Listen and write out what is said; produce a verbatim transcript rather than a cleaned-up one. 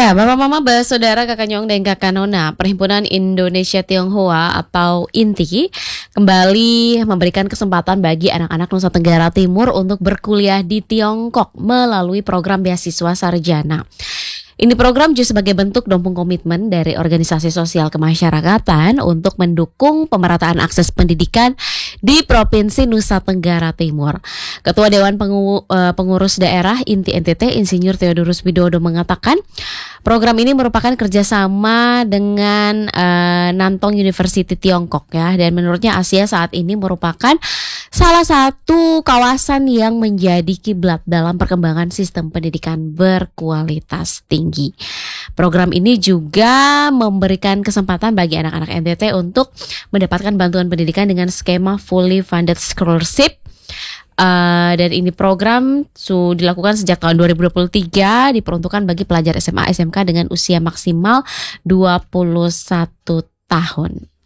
Ya, Bapak Mama Saudara Kakak Nyong dan Kakak Nona, Perhimpunan Indonesia Tionghoa atau INTI kembali memberikan kesempatan bagi anak-anak Nusa Tenggara Timur untuk berkuliah di Tiongkok melalui program beasiswa sarjana. Ini program juga sebagai bentuk dompung komitmen dari organisasi sosial kemasyarakatan untuk mendukung pemerataan akses pendidikan di Provinsi Nusa Tenggara Timur. Ketua Dewan Pengu, uh, Pengurus Daerah INTI N T T, Insinyur Theodorus Widodo mengatakan, program ini merupakan kerjasama dengan uh, Nantong University Tiongkok ya, dan menurutnya Asia saat ini merupakan salah satu kawasan yang menjadi kiblat dalam perkembangan sistem pendidikan berkualitas tinggi. Program ini juga memberikan kesempatan bagi anak-anak N T T untuk mendapatkan bantuan pendidikan dengan skema fully funded scholarship. Uh, dan ini program sudah dilakukan sejak tahun dua ribu dua puluh tiga, diperuntukkan bagi pelajar S M A S M K dengan usia maksimal dua puluh satu tahun.